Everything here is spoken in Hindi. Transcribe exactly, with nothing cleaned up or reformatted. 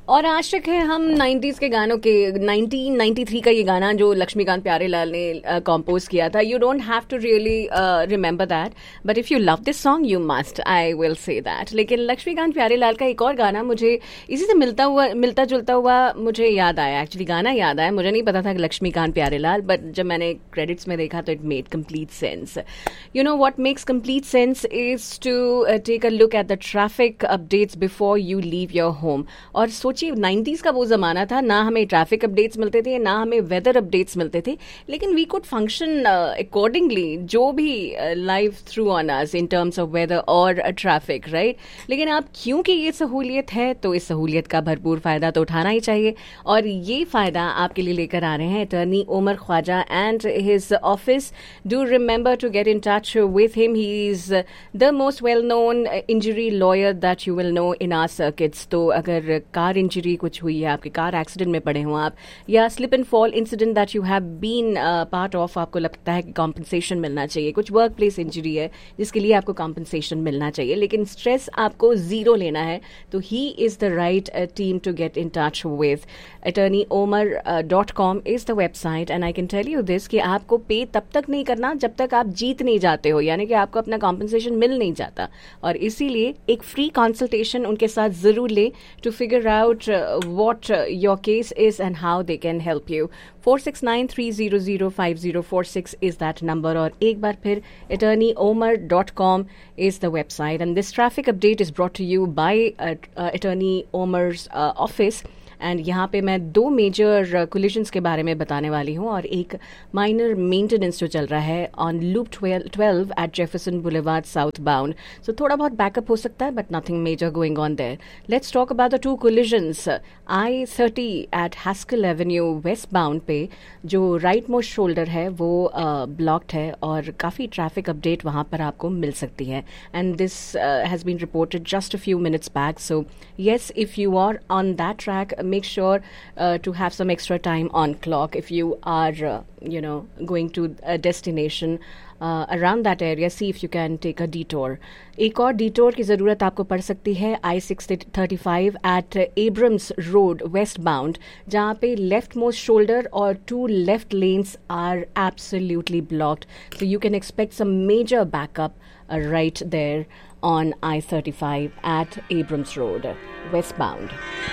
और आशिक है हम नाइन्टीज़ के गानों के। नाइनटीन नाइंटी थ्री का ये गाना जो लक्ष्मीकांत प्यारेलाल ने कंपोज uh, किया था, you don't have to really remember that, but if you love this song you must, I will say that. लेकिन लक्ष्मीकांत प्यारेलाल का एक और गाना मुझे इसी से मिलता हुआ मिलता जुलता हुआ मुझे याद आया, एक्चुअली गाना याद आया। मुझे नहीं पता था कि लक्ष्मीकांत प्यारेलाल, बट जब मैंने क्रेडिट्स में देखा तो it made complete sense. You know what makes complete sense is to take a look at the traffic updates before you leave your home. और सोचिए नाइन्टीज़ का वो ज़माना था, ना हमें ट्रैफिक अपडेट्स मिलते थे ना हमें वेदर अपडेट्स मिलते थे, लेकिन वी कुड फंक्शन अकॉर्डिंगली जो भी live through on us in terms of weather और ट्रैफिक, राइट। लेकिन अब क्योंकि ये सहूलियत है तो इस सहूलियत का भरपूर फ़ायदा तो उठाना ही चाहिए, और ये फ़ायदा आपके लिए लेकर आ रहे हैं attorney Umar Khwaja and his office. Do remember to get in touch with him, he is the most well known injury lawyer that you will know in our circuits. तो अगर कार इंजरी कुछ हुई है, आपके कार एक्सीडेंट में पड़े हों आप, या slip and fall incident that you have been part of, आपको लगता है कि कॉम्पनसेशन मिलना चाहिए, कुछ वर्क प्लेस इंजरी है जिसके लिए आपको कॉम्पनसेशन मिलना चाहिए, लेकिन स्ट्रेस आपको जीरो लेना है, तो he is the right team to get in touch with. Attorney Omar dot com is the website, and I can tell you this कि आपको पे तब तक नहीं करना जब तक आप जीत नहीं जाते हो, यानी कि आपको अपना कॉम्पनसेशन मिल नहीं जाता, और इसीलिए एक फ्री कंसल्टेशन उनके साथ ज़रूर ले to figure out what uh, your case is and how they can help you. four six nine three zero zero five zero four six is that number, और एक बार फिर attorney omar dot com is the website, and this traffic update is brought to you by uh, uh, Attorney Omar's uh, office. And यहाँ पे मैं दो मेजर कोलिजन्स के बारे में बताने वाली हूँ और एक माइनर मेंटेनेंस जो चल रहा है on loop twelve eight Jefferson boulevard south bound. सो थोड़ा बहुत बैकअप हो सकता है, but nothing major going on their. Let's talk about the two collisions. I thirty eight Haskell Avenue waste bound पे जो राइट मोस्ट शोल्डर है वो ब्लॉक्ड uh, है, और काफ़ी ट्रैफिक अपडेट वहाँ पर आपको मिल सकती है, and this has been reported just a few minutes back. So yes, if you are on that track, make sure uh, to have some extra time on clock. If you are uh, you know going to a destination uh, around that area, see if you can take a detour. एक और detour की ज़रूरत आपको पड़ सकती है I six thirty-five at Abrams Road westbound, जहाँ पे left most shoulder और two left lanes are absolutely blocked. So you can expect some major backup uh, right there on I thirty-five at Abrams Road westbound.